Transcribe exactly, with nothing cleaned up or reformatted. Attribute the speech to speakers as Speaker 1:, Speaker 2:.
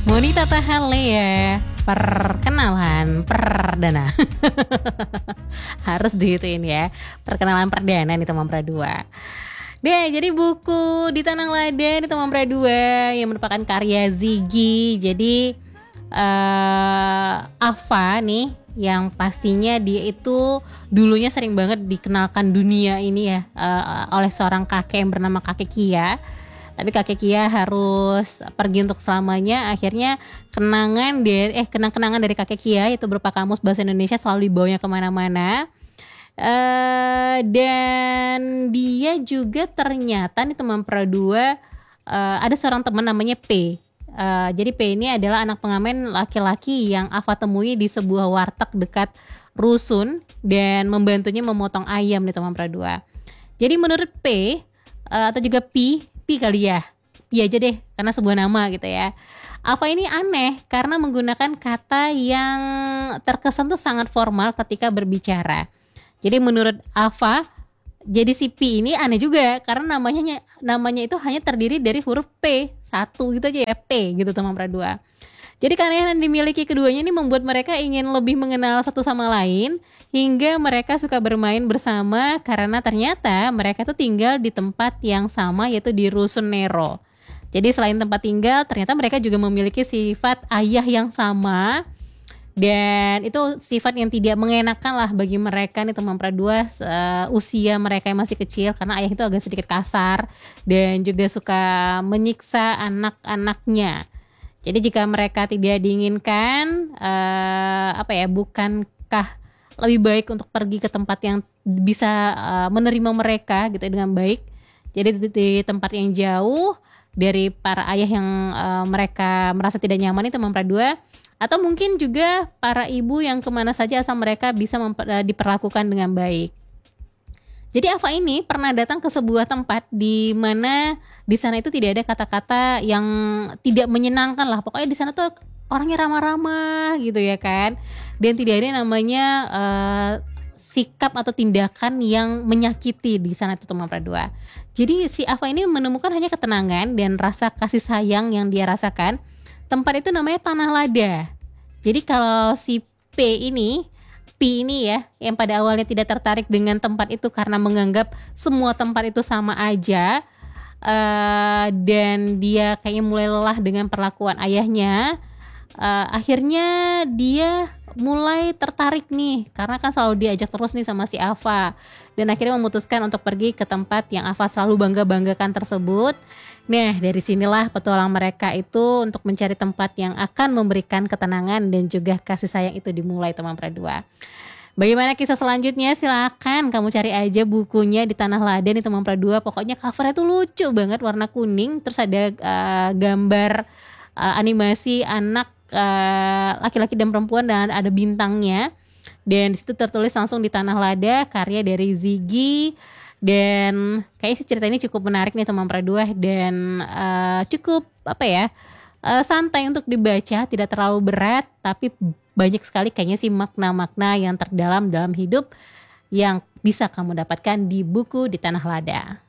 Speaker 1: Monita Tahalea, perkenalan perdana. Harus digituin ya, perkenalan perdana nih teman pra dua. Deh, jadi buku Di Tanah Lada nih teman pra dua yang merupakan karya Ziggy. Jadi uh, Ava nih yang pastinya dia itu dulunya sering banget dikenalkan dunia ini ya uh, oleh seorang kakek yang bernama kakek Kia. Tapi kakek Kia harus pergi untuk selamanya. Akhirnya kenangan dari eh kenang-kenangan dari kakek Kia itu berupa kamus bahasa Indonesia selalu dibawanya kemana-mana. Uh, dan dia juga ternyata nih teman pra dua uh, ada seorang teman namanya P. Uh, jadi P ini adalah anak pengamen laki-laki yang Ava temui di sebuah warteg dekat rusun dan membantunya memotong ayam nih teman pra dua. Jadi menurut P uh, atau juga P Pi kali ya, Pi aja deh karena sebuah nama gitu ya. Ava ini aneh karena menggunakan kata yang terkesan tuh sangat formal ketika berbicara. Jadi menurut Ava, jadi si Pi ini aneh juga karena namanya namanya itu hanya terdiri dari huruf P satu gitu aja ya, P gitu teman pra dua. Jadi keanehan yang dimiliki keduanya ini membuat mereka ingin lebih mengenal satu sama lain hingga mereka suka bermain bersama karena ternyata mereka tuh tinggal di tempat yang sama yaitu di Rusun Nero. Jadi selain tempat tinggal ternyata mereka juga memiliki sifat ayah yang sama dan itu sifat yang tidak mengenakan lah bagi mereka nih teman pra dua uh, usia mereka yang masih kecil karena ayah itu agak sedikit kasar dan juga suka menyiksa anak-anaknya. Jadi jika mereka tidak diinginkan, uh, apa ya, bukankah lebih baik untuk pergi ke tempat yang bisa uh, menerima mereka gitu dengan baik. Jadi di, di tempat yang jauh dari para ayah yang uh, mereka merasa tidak nyaman itu teman pra dua. Atau mungkin juga para ibu yang kemana saja asal mereka bisa memper, uh, diperlakukan dengan baik. Jadi Ava ini pernah datang ke sebuah tempat di mana di sana itu tidak ada kata-kata yang tidak menyenangkan lah. Pokoknya di sana tuh orangnya ramah-ramah gitu ya kan. Dan tidak ada namanya uh, sikap atau tindakan yang menyakiti di sana itu teman pra dua. Jadi si Ava ini menemukan hanya ketenangan dan rasa kasih sayang yang dia rasakan. Tempat itu namanya Tanah Lada. Jadi kalau si P ini Pi ini ya, yang pada awalnya tidak tertarik dengan tempat itu karena menganggap semua tempat itu sama aja, uh, dan dia kayaknya mulai lelah dengan perlakuan ayahnya, uh, akhirnya dia mulai tertarik nih, karena kan selalu diajak terus nih sama si Ava, dan akhirnya memutuskan untuk pergi ke tempat yang Ava selalu bangga-banggakan tersebut. Nah, dari sinilah petualang mereka itu untuk mencari tempat yang akan memberikan ketenangan dan juga kasih sayang itu dimulai teman pra dua. Bagaimana kisah selanjutnya? Silakan kamu cari aja bukunya Di Tanah Lada nih teman pra dua. Pokoknya covernya tuh lucu banget, warna kuning, terus ada uh, gambar uh, animasi anak uh, laki-laki dan perempuan dan ada bintangnya. Dan disitu tertulis langsung Di Tanah Lada, karya dari Ziggy. Dan kayaknya sih cerita ini cukup menarik nih teman pra dua dan uh, cukup apa ya uh, santai untuk dibaca, tidak terlalu berat tapi banyak sekali kayaknya sih makna-makna yang terdalam dalam hidup yang bisa kamu dapatkan di buku Di Tanah Lada.